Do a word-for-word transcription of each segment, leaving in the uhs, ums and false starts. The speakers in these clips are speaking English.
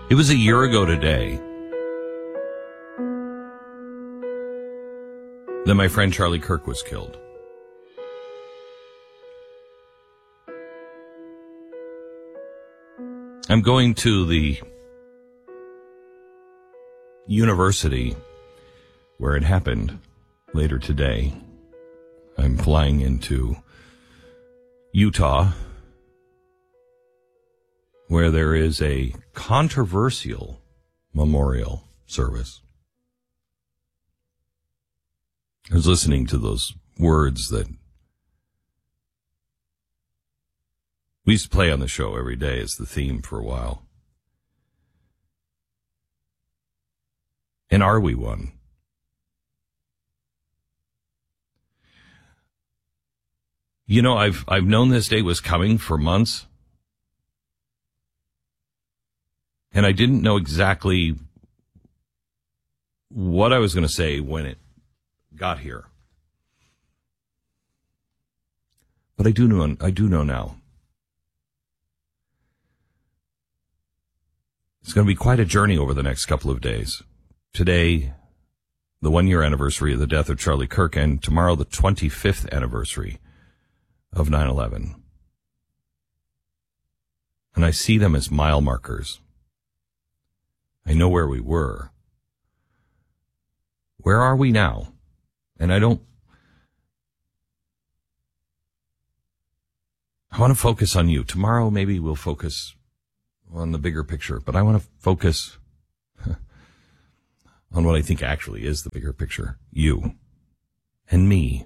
It was a year ago today that my friend Charlie Kirk was killed. I'm going to the university where it happened later today. I'm flying into Utah, where there is a controversial memorial service. I was listening to those words that we used to play on the show every day as the theme for a while. And are we one? You know, I've I've known this day was coming for months. And I didn't know exactly what I was going to say when it got here. But I do know I do know now. It's going to be quite a journey over the next couple of days. Today, the one-year anniversary of the death of Charlie Kirk, and tomorrow the twenty-fifth anniversary of nine eleven. And I see them as mile markers. I know where we were. Where are we now? And I don't... I want to focus on you. Tomorrow maybe we'll focus on the bigger picture, but I want to focus on what I think actually is the bigger picture. You and me.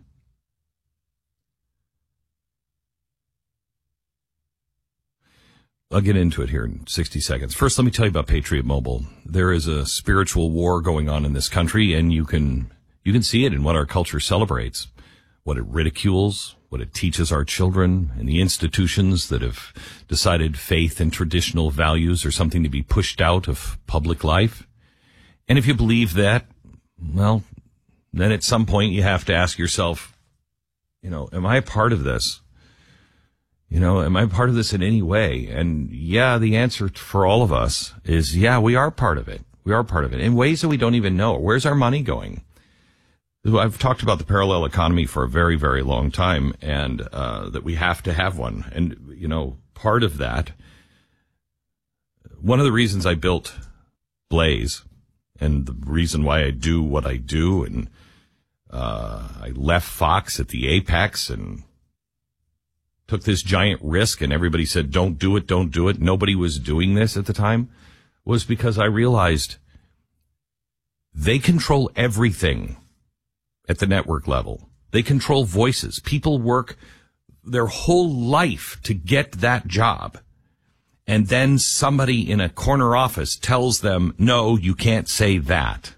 I'll get into it here in sixty seconds. First, let me tell you about Patriot Mobile. There is a spiritual war going on in this country, and you can you can see it in what our culture celebrates, what it ridicules, what it teaches our children, and the institutions that have decided faith and traditional values are something to be pushed out of public life. And if you believe that, well, then at some point you have to ask yourself, you know, am I a part of this? You know, am I part of this in any way? And yeah, the answer for all of us is, yeah, we are part of it. We are part of it in ways that we don't even know. Where's our money going? I've talked about the parallel economy for a very, very long time, and uh, that we have to have one. And, you know, part of that, one of the reasons I built Blaze, and the reason why I do what I do, and uh, I left Fox at the apex and took this giant risk, and everybody said, don't do it, don't do it. Nobody was doing this at the time, was because I realized they control everything at the network level. They control voices. People work their whole life to get that job. And then somebody in a corner office tells them, no, you can't say that.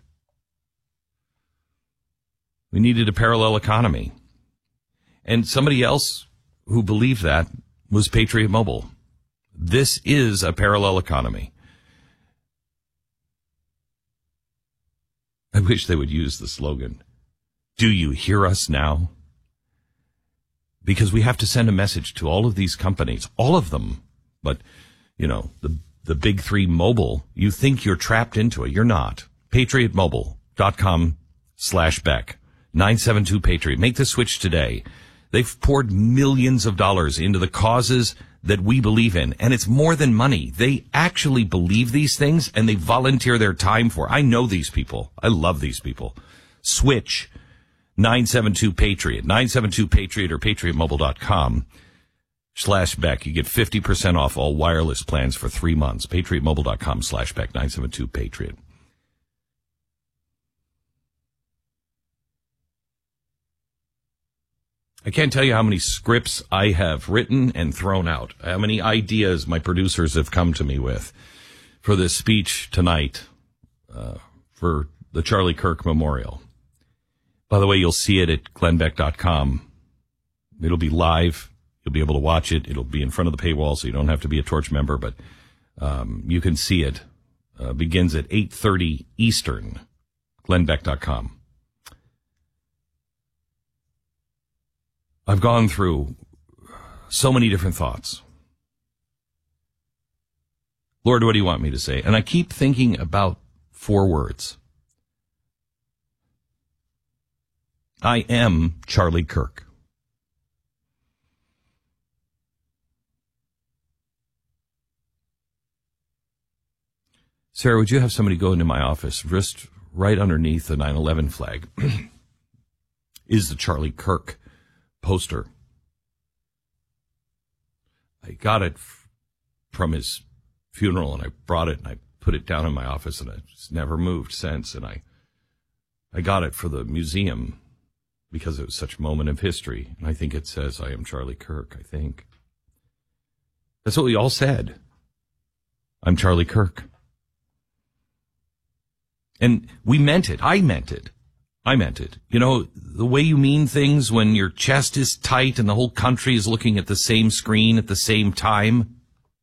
We needed a parallel economy. And somebody else who believed that was Patriot Mobile. This is a parallel economy. I wish they would use the slogan, do you hear us now? Because we have to send a message to all of these companies, all of them. But, you know, the the big three mobile, you think you're trapped into it. You're not. patriot mobile dot com slash Beck. nine seven two Patriot. Make the switch today. They've poured millions of dollars into the causes that we believe in. And it's more than money. They actually believe these things, and they volunteer their time for. I know these people. I love these people. Switch. nine seven two Patriot. nine seven two Patriot or patriot mobile dot com slash Beck. You get fifty percent off all wireless plans for three months. patriot mobile dot com slash Beck. nine seven two Patriot. I can't tell you how many scripts I have written and thrown out, how many ideas my producers have come to me with for this speech tonight uh, for the Charlie Kirk Memorial. By the way, you'll see it at glenn beck dot com. It'll be live. You'll be able to watch it. It'll be in front of the paywall, so you don't have to be a Torch member, but um, you can see it. Uh, begins at eight thirty Eastern, glenn beck dot com. I've gone through so many different thoughts. Lord, what do you want me to say? And I keep thinking about four words. I am Charlie Kirk. Sarah, would you have somebody go into my office, just right underneath the nine eleven flag is the Charlie Kirk poster. I got it f- from his funeral, and I brought it and I put it down in my office, and it's never moved since. And I, I got it for the museum because it was such a moment of history. And I think it says, I am Charlie Kirk, I think. That's what we all said. I'm Charlie Kirk. And we meant it. I meant it. I meant it. You know, the way you mean things when your chest is tight and the whole country is looking at the same screen at the same time.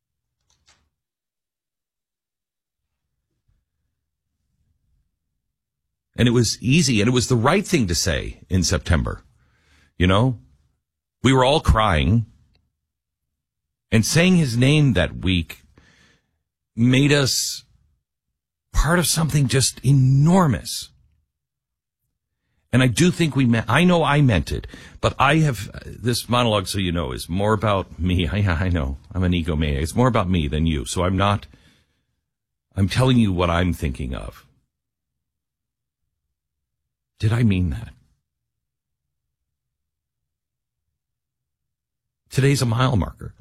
And it was easy, and it was the right thing to say in September. You know, we were all crying, and saying his name that week made us part of something just enormous. And I do think we meant, I know I meant it, but I have, this monologue, so you know, is more about me. I, I know, I'm an egomaniac. It's more about me than you. So I'm not, I'm telling you what I'm thinking of. Did I mean that? Today's a mile marker.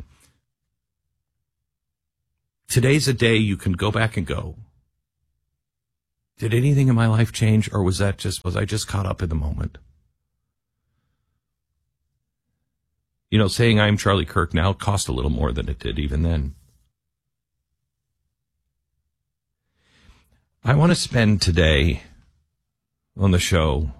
Today's a day you can go back and go, did anything in my life change, or was that just, was I just caught up in the moment? You know, saying I'm Charlie Kirk now cost a little more than it did even then. I want to spend today on the show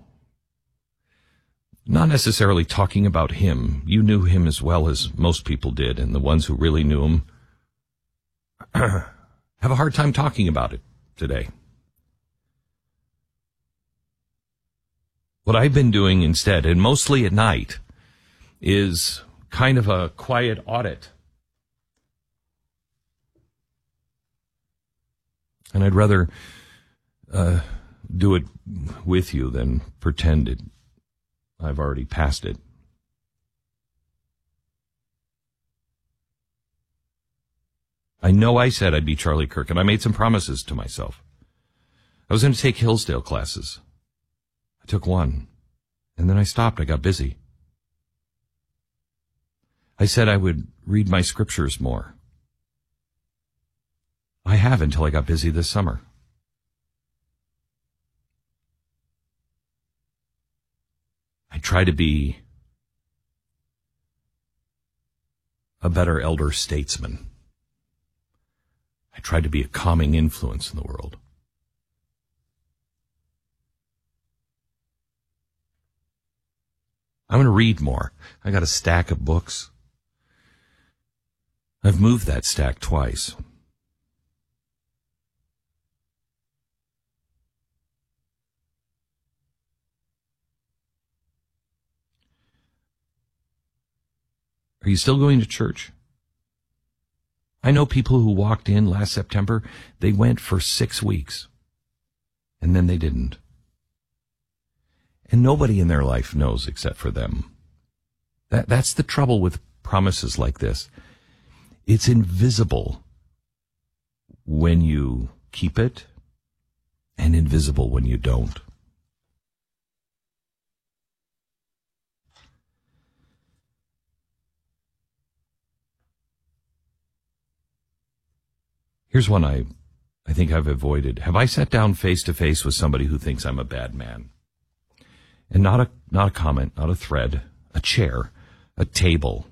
not necessarily talking about him. You knew him as well as most people did, and the ones who really knew him have a hard time talking about it today. What I've been doing instead, and mostly at night, is kind of a quiet audit. And I'd rather uh, do it with you than pretend it, I've already passed it. I know I said I'd be Charlie Kirk, and I made some promises to myself. I was going to take Hillsdale classes. I took one, and then I stopped. I got busy. I said I would read my scriptures more. I have until I got busy this summer. I try to be a better elder statesman. I try to be a calming influence in the world. I'm going to read more. I got a stack of books. I've moved that stack twice. Are you still going to church? I know people who walked in last September, they went for six weeks, and then they didn't. And nobody in their life knows except for them. That, that's the trouble with promises like this. It's invisible when you keep it, and invisible when you don't. Here's one I, I think I've avoided. Have I sat down face to face with somebody who thinks I'm a bad man? And not a, not a comment, not a thread, a chair, a table.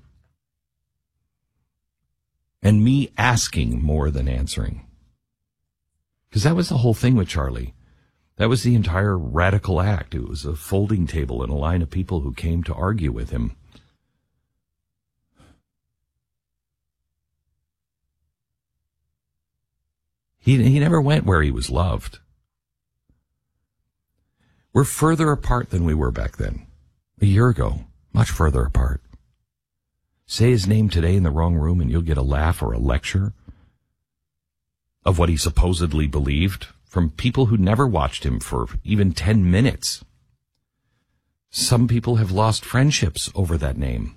And me asking more than answering. Because that was the whole thing with Charlie. That was the entire radical act. It was a folding table and a line of people who came to argue with him. He, he never went where he was loved. We're further apart than we were back then. A year ago, much further apart. Say his name today in the wrong room and you'll get a laugh or a lecture. of what he supposedly believed from people who never watched him for even ten minutes. Some people have lost friendships over that name.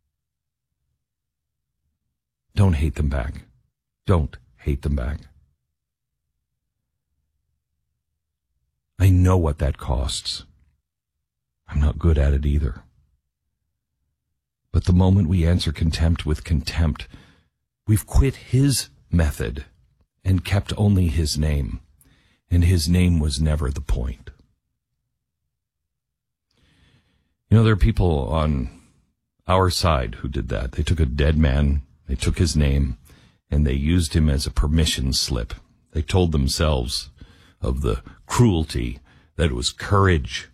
Don't hate them back. Don't hate them back. I know what that costs. I'm not good at it either. But the moment we answer contempt with contempt, we've quit his method and kept only his name. And his name was never the point. You know, there are people on our side who did that. They took a dead man, they took his name, and they used him as a permission slip. They told themselves of the cruelty that it was courage.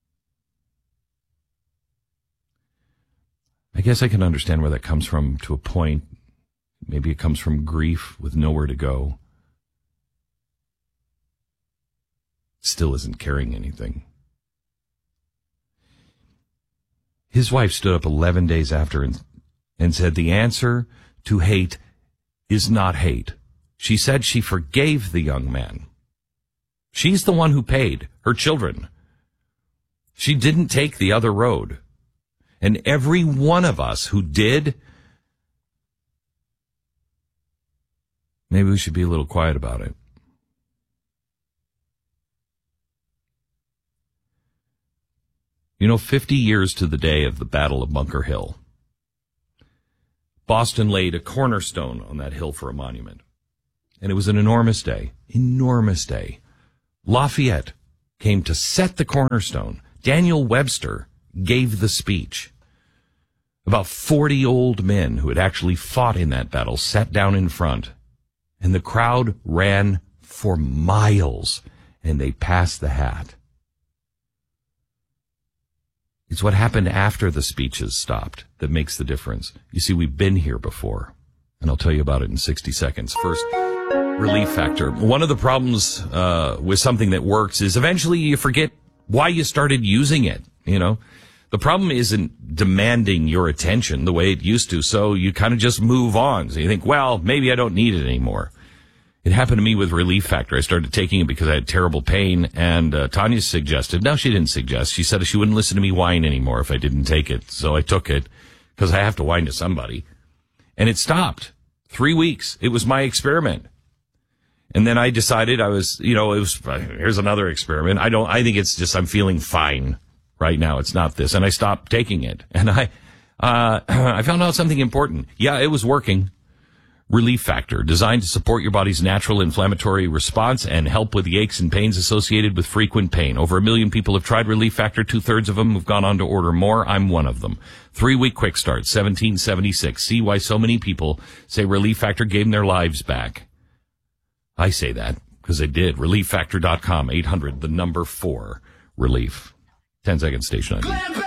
I guess I can understand where that comes from to a point. Maybe it comes from grief with nowhere to go. Still isn't carrying anything. His wife stood up eleven days after and, and said the answer to hate is not hate. She said she forgave the young man. She's the one who paid, her children. She didn't take the other road. And every one of us who did, maybe we should be a little quiet about it. You know, fifty years to the day of the Battle of Bunker Hill, Boston laid a cornerstone on that hill for a monument. And it was an enormous day, enormous day. Lafayette came to set the cornerstone. Daniel Webster gave the speech. About forty old men who had actually fought in that battle sat down in front. And the crowd ran for miles, and they passed the hat. It's what happened after the speeches stopped that makes the difference. You see, we've been here before, and I'll tell you about it in sixty seconds. First, relief factor. One of the problems uh, with something that works is eventually you forget why you started using it, you know. The problem isn't demanding your attention the way it used to, so you kind of just move on. So you think, well, maybe I don't need it anymore. It happened to me with Relief Factor. I started taking it because I had terrible pain, and uh, Tanya suggested, no, she didn't suggest. She said she wouldn't listen to me whine anymore if I didn't take it. So I took it because I have to whine to somebody. And it stopped. Three weeks. It was my experiment. And then I decided I was, you know, it was, here's another experiment. I don't, I think it's just I'm feeling fine right now. It's not this. And I stopped taking it. And I, uh, I found out something important. Yeah, it was working. Relief Factor, designed to support your body's natural inflammatory response and help with the aches and pains associated with frequent pain. Over a million people have tried Relief Factor. Two-thirds of them have gone on to order more. I'm one of them. Three-week quick start, seventeen seventy-six. See why so many people say Relief Factor gave them their lives back. I say that because they did. relief factor dot com, eight hundred, the number four, relief. ten seconds, station I D.